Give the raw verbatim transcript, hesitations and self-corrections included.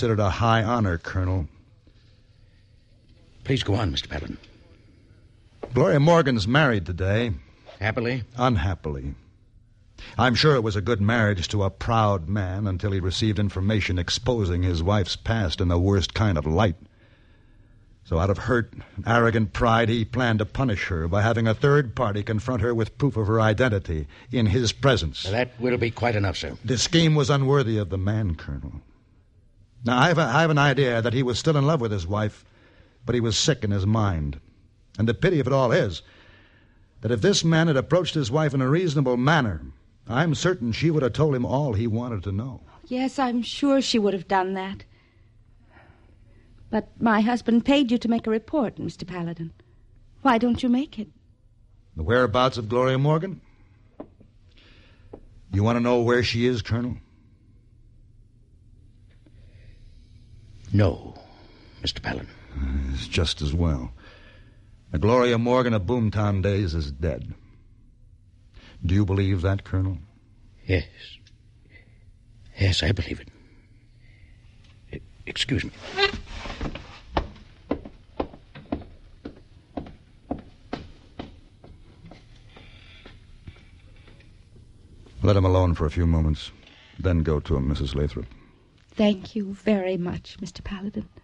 considered a high honor, Colonel. Please go on, Mister Paladin. Gloria Morgan's married today. Happily? Unhappily. I'm sure it was a good marriage to a proud man until he received information exposing his wife's past in the worst kind of light. So out of hurt, arrogant pride, he planned to punish her by having a third party confront her with proof of her identity in his presence. That will be quite enough, sir. The scheme was unworthy of the man, Colonel. Now, I have, a, I have an idea that he was still in love with his wife, but he was sick in his mind. And the pity of it all is that if this man had approached his wife in a reasonable manner, I'm certain she would have told him all he wanted to know. Yes, I'm sure she would have done that. But my husband paid you to make a report, Mister Paladin. Why don't you make it? The whereabouts of Gloria Morgan? You want to know where she is, Colonel? No, Mister Paladin. It's just as well. The Gloria Morgan of Boomtown days is dead. Do you believe that, Colonel? Yes. Yes, I believe it. E- excuse me. Let him alone for a few moments. Then go to him, Missus Lathrop. Thank you very much, Mister Paladin.